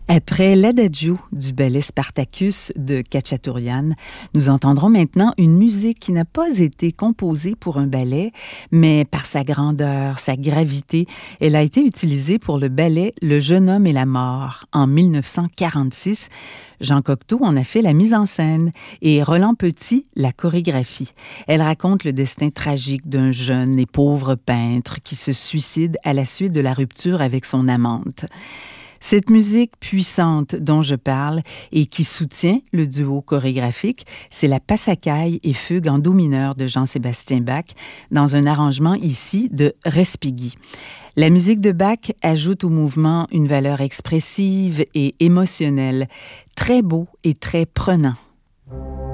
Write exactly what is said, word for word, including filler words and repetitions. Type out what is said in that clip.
Après l'Adagio du ballet Spartacus de Khachaturian, nous entendrons maintenant une musique qui n'a pas été composée pour un ballet, mais par sa grandeur, sa gravité, elle a été utilisée pour le ballet Le jeune homme et la mort en mille neuf cent quarante-six. Jean Cocteau en a fait la mise en scène et Roland Petit la chorégraphie. Elle raconte le destin tragique d'un jeune et pauvre peintre qui se suicide à la suite de la rupture avec son amante. Cette musique puissante dont je parle et qui soutient le duo chorégraphique, c'est la Passacaille et fugue en do mineur de Jean-Sébastien Bach dans un arrangement ici de Respighi. La musique de Bach ajoute au mouvement une valeur expressive et émotionnelle, très beau et très prenant.